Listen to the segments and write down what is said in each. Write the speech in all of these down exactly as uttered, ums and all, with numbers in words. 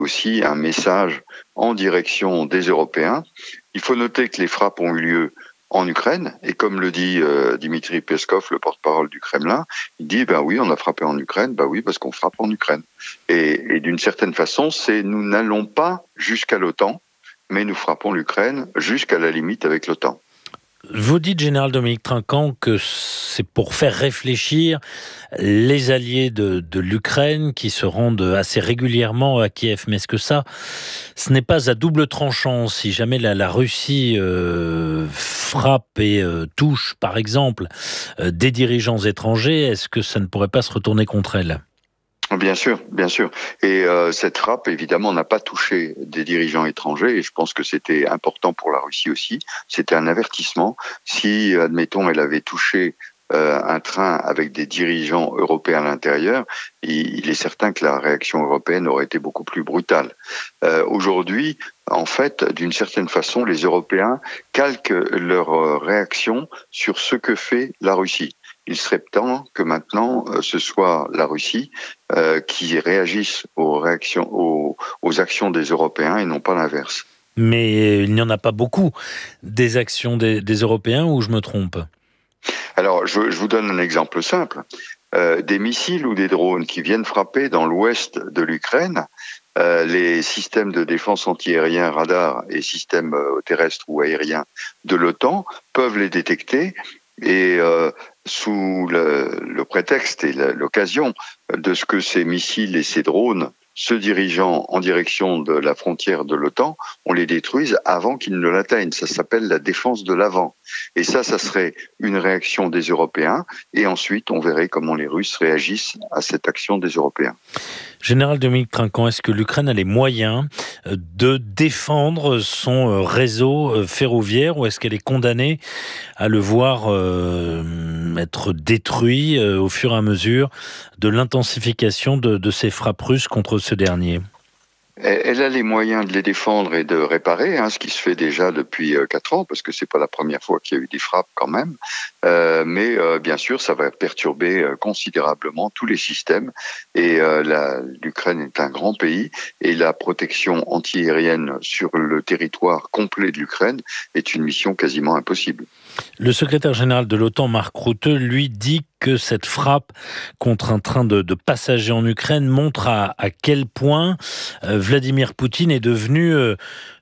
aussi un message en direction des Européens. Il faut noter que les frappes ont eu lieu en Ukraine, et comme le dit euh, Dimitri Peskov, le porte-parole du Kremlin, il dit ben oui, on a frappé en Ukraine, ben oui, parce qu'on frappe en Ukraine. Et, et d'une certaine façon, c'est nous n'allons pas jusqu'à l'OTAN, mais nous frappons l'Ukraine jusqu'à la limite avec l'OTAN. Vous dites, général Dominique Trinquant, que c'est pour faire réfléchir les alliés de, de l'Ukraine qui se rendent assez régulièrement à Kiev. Mais est-ce que ça, ce n'est pas à double tranchant si jamais la, la Russie euh, frappe et euh, touche, par exemple, euh, des dirigeants étrangers, est-ce que ça ne pourrait pas se retourner contre elle ? Bien sûr, bien sûr. Et euh, cette frappe, évidemment, n'a pas touché des dirigeants étrangers, et je pense que c'était important pour la Russie aussi. C'était un avertissement. Si, admettons, elle avait touché euh, un train avec des dirigeants européens à l'intérieur, il, il est certain que la réaction européenne aurait été beaucoup plus brutale. Euh, aujourd'hui, en fait, d'une certaine façon, les Européens calquent leur réaction sur ce que fait la Russie. Il serait temps que maintenant euh, ce soit la Russie euh, qui réagisse aux réactions, aux, aux actions des Européens et non pas l'inverse. Mais il n'y en a pas beaucoup des actions des, des Européens, ou je me trompe ? Alors, je, je vous donne un exemple simple. Euh, des missiles ou des drones qui viennent frapper dans l'ouest de l'Ukraine, euh, les systèmes de défense antiaérien, radar et systèmes euh, terrestres ou aériens de l'OTAN peuvent les détecter. Et euh, sous le, le prétexte et l'occasion de ce que ces missiles et ces drones se dirigeant en direction de la frontière de l'OTAN, on les détruise avant qu'ils ne l'atteignent. Ça s'appelle la défense de l'avant. Et ça, ça serait une réaction des Européens. Et ensuite, on verrait comment les Russes réagissent à cette action des Européens. Général Dominique Trinquant, est-ce que l'Ukraine a les moyens de défendre son réseau ferroviaire, ou est-ce qu'elle est condamnée à le voir euh, être détruit euh, au fur et à mesure de l'intensification de, de ces frappes russes contre ce dernier ? Elle a les moyens de les défendre et de réparer, hein, ce qui se fait déjà depuis quatre ans, parce que c'est pas la première fois qu'il y a eu des frappes quand même. Euh, mais euh, bien sûr, ça va perturber euh, considérablement tous les systèmes. Et euh, la, l'Ukraine est un grand pays, et la protection antiaérienne sur le territoire complet de l'Ukraine est une mission quasiment impossible. Le secrétaire général de l'OTAN, Mark Rutte, lui dit que cette frappe contre un train de, de passagers en Ukraine montre à, à quel point euh, Vladimir Poutine est devenu euh,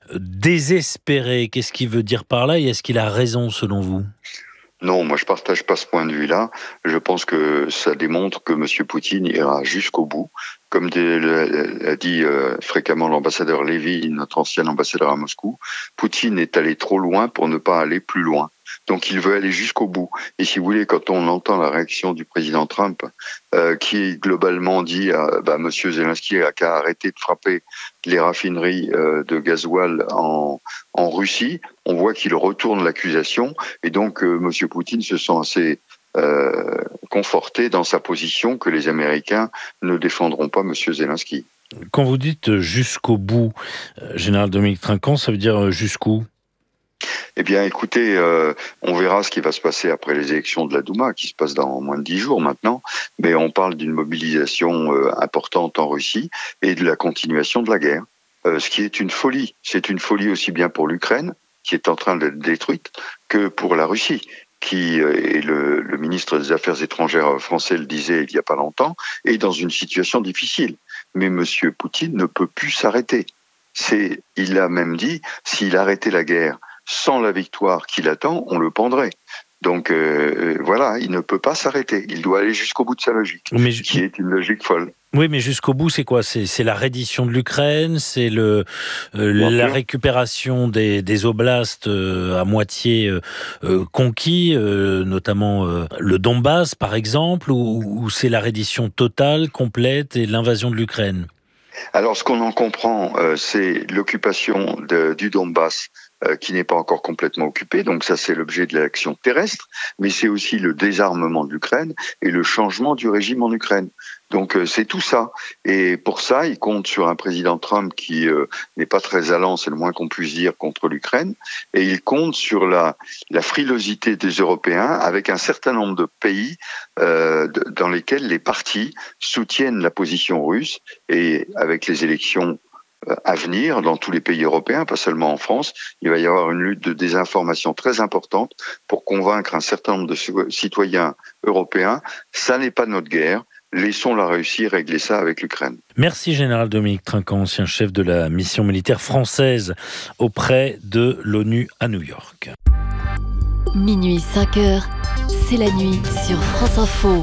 désespéré. Qu'est-ce qu'il veut dire par là, et est-ce qu'il a raison selon vous ? Non, moi je partage pas ce point de vue-là. Je pense que ça démontre que M. Poutine ira jusqu'au bout. Comme l'a dit euh, fréquemment l'ambassadeur Lévy, notre ancien ambassadeur à Moscou, Poutine est allé trop loin pour ne pas aller plus loin. Donc il veut aller jusqu'au bout. Et si vous voulez, quand on entend la réaction du président Trump, euh, qui globalement dit à bah, M. Zelensky a qu'à arrêter de frapper les raffineries euh, de gasoil en, en Russie, on voit qu'il retourne l'accusation. Et donc euh, M. Poutine se sent assez euh, conforté dans sa position que les Américains ne défendront pas M. Zelensky. Quand vous dites jusqu'au bout, euh, général Dominique Trinquant, ça veut dire jusqu'où ? Eh bien, écoutez, euh, on verra ce qui va se passer après les élections de la Douma, qui se passent dans moins de dix jours maintenant. Mais on parle d'une mobilisation euh, importante en Russie et de la continuation de la guerre, euh, ce qui est une folie. C'est une folie aussi bien pour l'Ukraine, qui est en train d'être détruite, que pour la Russie, qui, euh, et le, le ministre des Affaires étrangères français le disait il y a pas longtemps, est dans une situation difficile. Mais M. Poutine ne peut plus s'arrêter. C'est, il a même dit, s'il arrêtait la guerre sans la victoire qu'il attend, on le pendrait. Donc euh, voilà, il ne peut pas s'arrêter. Il doit aller jusqu'au bout de sa logique, mais, qui est une logique folle. Oui, mais jusqu'au bout, c'est quoi ? C'est, c'est la reddition de l'Ukraine, c'est le, euh, la sûr. récupération des, des oblasts euh, à moitié euh, euh, conquis, euh, notamment euh, le Donbass, par exemple, ou, ou c'est la reddition totale, complète, et l'invasion de l'Ukraine ? Alors, ce qu'on en comprend, euh, c'est l'occupation de, du Donbass, euh, qui n'est pas encore complètement occupé. Donc ça, c'est l'objet de l'action terrestre, mais c'est aussi le désarmement de l'Ukraine et le changement du régime en Ukraine. Donc euh, c'est tout ça. Et pour ça, il compte sur un président Trump qui euh, n'est pas très allant, c'est le moins qu'on puisse dire, contre l'Ukraine. Et il compte sur la, la frilosité des Européens avec un certain nombre de pays euh, de, dans lesquels les partis soutiennent la position russe. Et avec les élections à venir dans tous les pays européens, pas seulement en France. Il va y avoir une lutte de désinformation très importante pour convaincre un certain nombre de citoyens européens. Ça n'est pas notre guerre. Laissons la Russie régler ça avec l'Ukraine. Merci Général Dominique Trinquant, ancien chef de la mission militaire française auprès de l'ONU à New York. Minuit cinq heures, c'est la nuit sur France Info.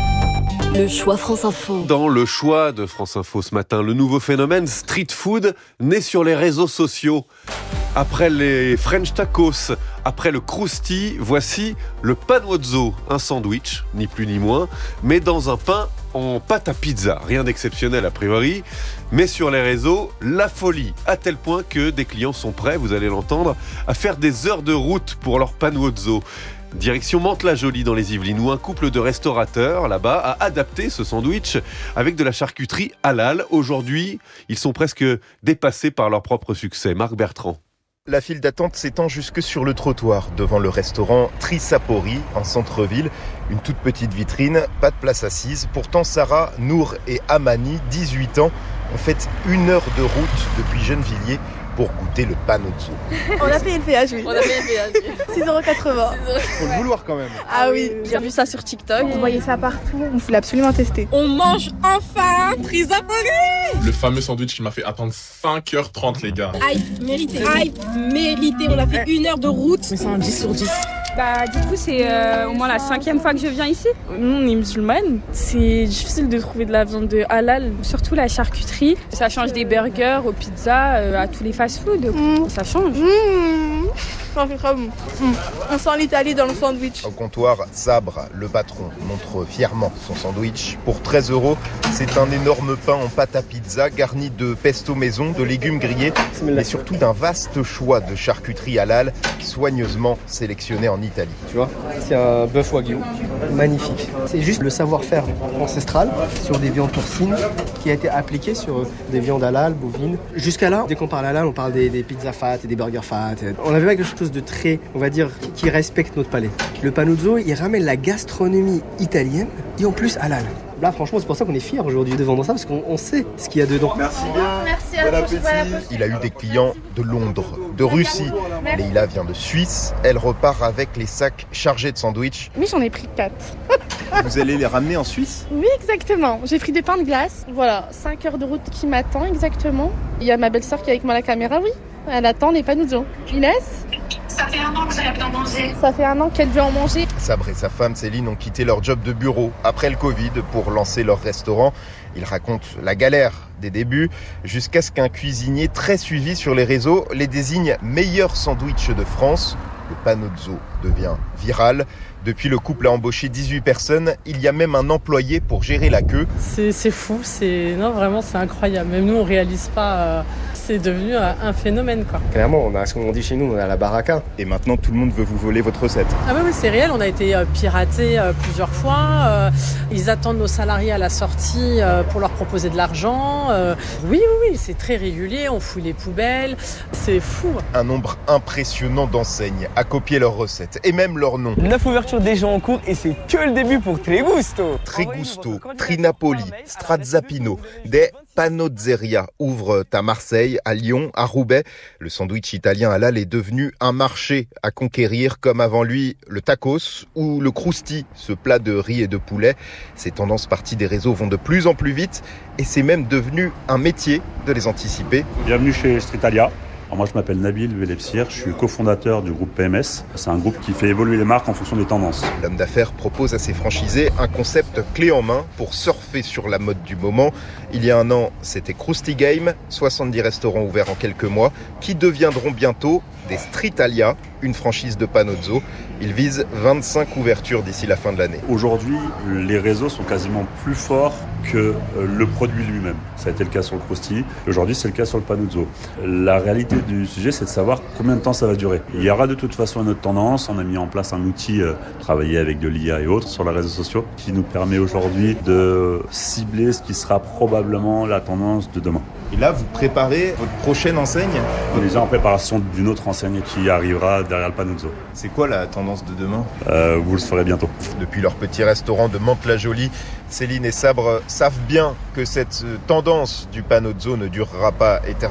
Le choix France Info. Dans le choix de France Info ce matin, le nouveau phénomène street food né sur les réseaux sociaux. Après les French tacos, après le crousti, voici le panozzo, un sandwich, ni plus ni moins, mais dans un pain en pâte à pizza. Rien d'exceptionnel a priori, mais sur les réseaux, la folie, à tel point que des clients sont prêts, vous allez l'entendre, à faire des heures de route pour leur panozzo. Direction Mantes-la-Jolie dans les Yvelines, où un couple de restaurateurs là-bas a adapté ce sandwich avec de la charcuterie halal. Aujourd'hui, ils sont presque dépassés par leur propre succès. Marc Bertrand. La file d'attente s'étend jusque sur le trottoir, devant le restaurant Trisapori, en centre-ville. Une toute petite vitrine, pas de place assise. Pourtant, Sarah, Nour et Amani, dix-huit ans, ont fait une heure de route depuis Gennevilliers pour goûter le panozzo. On a payé le péage, oui. On a payé le péage, oui. six euros quatre-vingts. Faut le vouloir quand même. Ah oui, J'ai vu ça sur TikTok. on voyait ça partout, on voulait absolument tester. On mange enfin Trisapori. Le fameux sandwich qui m'a fait attendre cinq heures trente, les gars. Hype, mérité. Hype, mérité. On a fait une heure de route. Mais c'est un dix sur dix. Bah du coup c'est euh, au moins la cinquième fois que je viens ici. Nous on est musulmanes, c'est difficile de trouver de la viande de halal, surtout la charcuterie. Ça change des burgers aux pizzas, euh, à tous les fast-food, mmh. Ça change. Mmh. Ça fait très bon. Mmh. On sent l'Italie dans le sandwich. Au comptoir, Sabre, le patron, montre fièrement son sandwich. Pour treize euros, c'est un énorme pain en pâte à pizza garni de pesto maison, de légumes grillés, mais surtout d'un vaste choix de charcuterie halal soigneusement sélectionné en Italie. Tu vois, c'est un bœuf wagyu, magnifique. C'est juste le savoir-faire ancestral sur des viandes porcines qui a été appliqué sur des viandes halal, bovines. Jusqu'à là, dès qu'on parle halal, on parle des, des pizzas fat et des burgers fat. On avait quelque chose de très, on va dire, qui respecte notre palais. Le panozzo, il ramène la gastronomie italienne et en plus halal. Là, franchement, c'est pour ça qu'on est fiers aujourd'hui de vendre ça, parce qu'on on sait ce qu'il y a dedans. Merci bien. Merci bon appétit. Il a eu des clients de Londres, de Russie. Leïla vient de Suisse. Elle repart avec les sacs chargés de sandwichs. Oui, j'en ai pris quatre. Vous allez les ramener en Suisse ? Oui, exactement. J'ai pris des pains de glace. Voilà, cinq heures de route qui m'attend exactement. Il y a ma belle-sœur qui est avec moi à la caméra, oui. Elle attend les panozzo. Inès ? Ça fait un an que j'arrête d'en manger. Ça fait un an qu'elle veut en manger. Sabre et sa femme Céline ont quitté leur job de bureau après le Covid pour lancer leur restaurant. Ils racontent la galère des débuts jusqu'à ce qu'un cuisinier très suivi sur les réseaux les désigne meilleur sandwich de France. Le panozzo devient viral. Depuis, le couple a embauché dix-huit personnes. Il y a même un employé pour gérer la queue. C'est, c'est fou, c'est... Non, vraiment c'est incroyable. Même nous on réalise pas, euh... c'est devenu un phénomène quoi. Clairement, on a ce qu'on dit chez nous, on a la baraka. Et maintenant tout le monde veut vous voler votre recette. Ah oui, oui c'est réel, on a été euh, piratés euh, plusieurs fois. Euh, ils attendent nos salariés à la sortie euh, pour leur proposer de l'argent. Euh, oui, oui, oui, c'est très régulier, on fouille les poubelles, c'est fou. Un nombre impressionnant d'enseignes a copié leurs recettes et même leurs noms. Neuf ouvertures déjà en cours et c'est que le début pour Trégusto. Trégusto, Trinapoli, Strazzapino, des Panozzeria ouvrent à Marseille, à Lyon, à Roubaix. Le sandwich italien halal est devenu un marché à conquérir comme avant lui le tacos ou le crousti, ce plat de riz et de poulet. Ces tendances parties des réseaux vont de plus en plus vite et c'est même devenu un métier de les anticiper. Bienvenue chez Streetalia. Alors moi je m'appelle Nabil Velepsir, je suis cofondateur du groupe P M S. C'est un groupe qui fait évoluer les marques en fonction des tendances. L'homme d'affaires propose à ses franchisés un concept clé en main pour surfer sur la mode du moment. Il y a un an, c'était Krusty Game, soixante-dix restaurants ouverts en quelques mois, qui deviendront bientôt des Streetalia, une franchise de panozzo. Il vise vingt-cinq ouvertures d'ici la fin de l'année. Aujourd'hui, les réseaux sont quasiment plus forts que le produit lui-même. Ça a été le cas sur le Krusty. Aujourd'hui, c'est le cas sur le panozzo. La réalité du sujet, c'est de savoir combien de temps ça va durer. Il y aura de toute façon une autre tendance. On a mis en place un outil, euh, travaillé avec de l'I A et autres sur les réseaux sociaux, qui nous permet aujourd'hui de cibler ce qui sera probablement la tendance de demain. Et là, vous préparez votre prochaine enseigne ? On est déjà en préparation d'une autre enseigne qui arrivera derrière le Panuzzo. C'est quoi la tendance de demain ? euh, Vous le saurez bientôt. Depuis leur petit restaurant de Mantes-la-Jolie, Céline et Sabre savent bien que cette tendance du Panuzzo ne durera pas éternellement.